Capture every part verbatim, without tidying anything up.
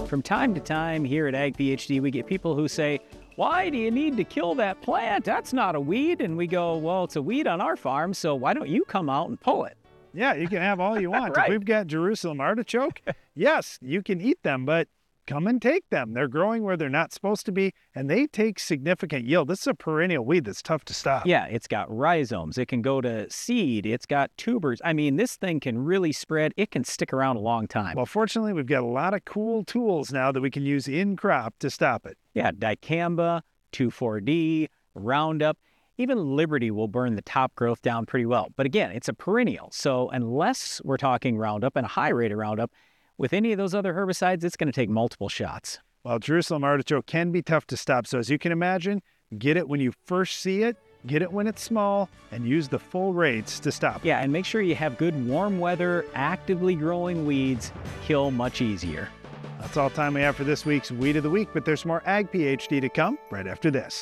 From time to time here at Ag PhD, we get people who say, why do you need to kill that plant? That's not a weed. And we go, well, it's a weed on our farm, so why don't you come out and pull it? Yeah, you can have all you want. Right. If we've got Jerusalem artichoke, yes, you can eat them, but come and take them. They're growing where they're not supposed to be, and they take significant yield. This is a perennial weed that's tough to stop. Yeah, it's got rhizomes. It can go to seed. It's got tubers. I mean, this thing can really spread. It can stick around a long time. Well, fortunately, we've got a lot of cool tools now that we can use in crop to stop it. Yeah, dicamba, two four D, Roundup. Even Liberty will burn the top growth down pretty well. But again, it's a perennial. So unless we're talking Roundup and a high rate of Roundup, with any of those other herbicides, it's going to take multiple shots. Well, Jerusalem artichoke can be tough to stop. So as you can imagine, get it when you first see it, get it when it's small, and use the full rates to stop it. Yeah, and make sure you have good warm weather. Actively growing weeds kill much easier. That's all time we have for this week's Weed of the Week, but there's more Ag PhD to come right after this.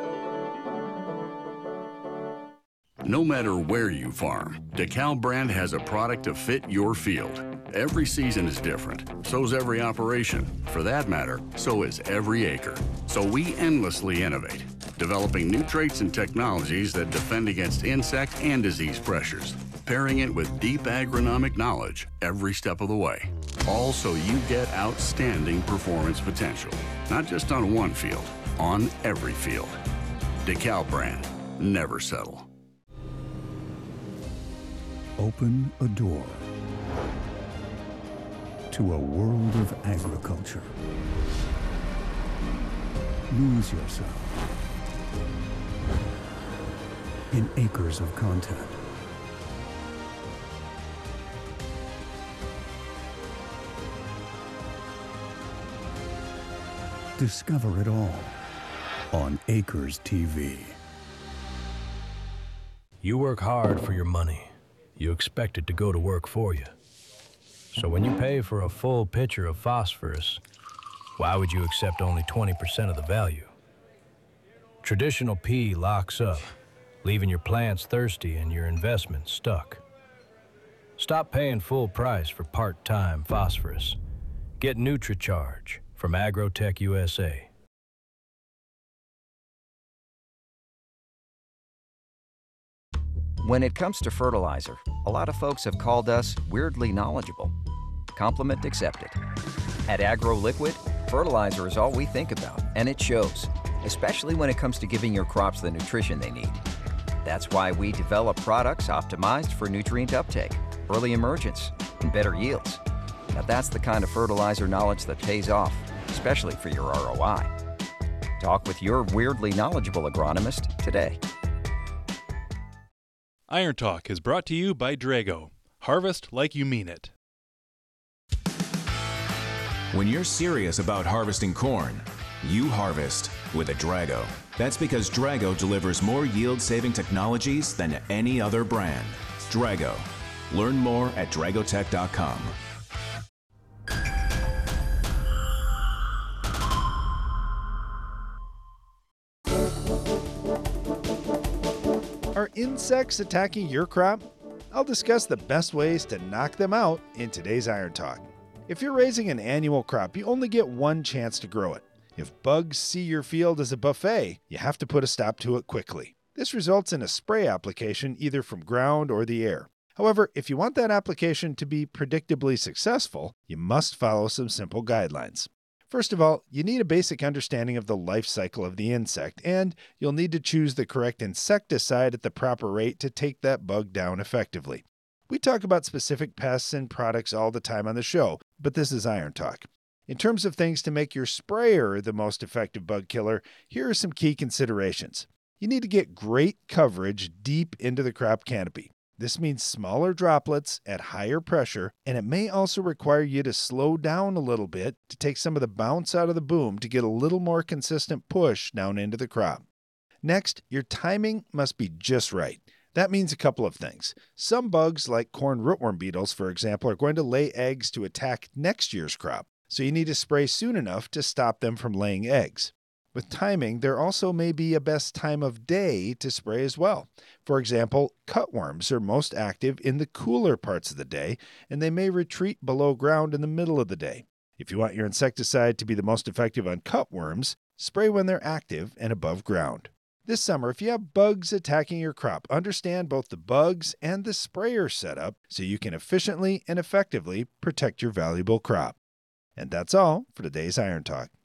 No matter where you farm, DeKalb brand has a product to fit your field. Every season is different, so's every operation. For that matter, so is every acre. So we endlessly innovate, developing new traits and technologies that defend against insect and disease pressures, pairing it with deep agronomic knowledge every step of the way. All so you get outstanding performance potential, not just on one field, on every field. DeKalb brand, never settle. Open a door to a world of agriculture. Lose yourself in acres of content. Discover it all on Acres T V. You work hard for your money. You expect it to go to work for you. So when you pay for a full pitcher of phosphorus, why would you accept only twenty percent of the value? Traditional P locks up, leaving your plants thirsty and your investment stuck. Stop paying full price for part-time phosphorus. Get NutriCharge from Agrotech U S A. When it comes to fertilizer, a lot of folks have called us weirdly knowledgeable. Compliment accepted. At AgroLiquid, fertilizer is all we think about, and it shows, especially when it comes to giving your crops the nutrition they need. That's why we develop products optimized for nutrient uptake, early emergence, and better yields. Now that's the kind of fertilizer knowledge that pays off, especially for your R O I. Talk with your weirdly knowledgeable agronomist today. Iron Talk is brought to you by Drago. Harvest like you mean it. When you're serious about harvesting corn, you harvest with a Drago. That's because Drago delivers more yield-saving technologies than any other brand. Drago. Learn more at dragotech dot com. Are insects attacking your crop? I'll discuss the best ways to knock them out in today's Iron Talk. If you're raising an annual crop, you only get one chance to grow it. If bugs see your field as a buffet, you have to put a stop to it quickly. This results in a spray application either from ground or the air. However, if you want that application to be predictably successful, you must follow some simple guidelines. First of all, you need a basic understanding of the life cycle of the insect, and you'll need to choose the correct insecticide at the proper rate to take that bug down effectively. We talk about specific pests and products all the time on the show, but this is Iron Talk. In terms of things to make your sprayer the most effective bug killer, here are some key considerations. You need to get great coverage deep into the crop canopy. This means smaller droplets at higher pressure, and it may also require you to slow down a little bit to take some of the bounce out of the boom to get a little more consistent push down into the crop. Next, your timing must be just right. That means a couple of things. Some bugs, like corn rootworm beetles, for example, are going to lay eggs to attack next year's crop, so you need to spray soon enough to stop them from laying eggs. With timing, there also may be a best time of day to spray as well. For example, cutworms are most active in the cooler parts of the day, and they may retreat below ground in the middle of the day. If you want your insecticide to be the most effective on cutworms, spray when they're active and above ground. This summer, if you have bugs attacking your crop, understand both the bugs and the sprayer setup so you can efficiently and effectively protect your valuable crop. And that's all for today's Iron Talk.